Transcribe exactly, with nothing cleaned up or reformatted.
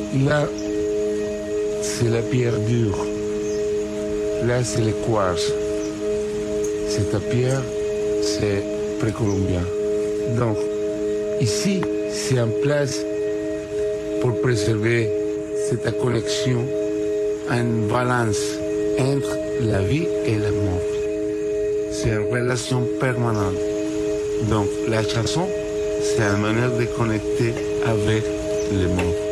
Là, c'est la pierre dure. Là, c'est le quartz. Cette pierre, c'est précolombien. Donc, ici, c'est en place pour préserver cette collection en balance entre la vie et la mort. C'est une relation permanente. Donc, la chanson, c'est une manière de connecter avec le monde.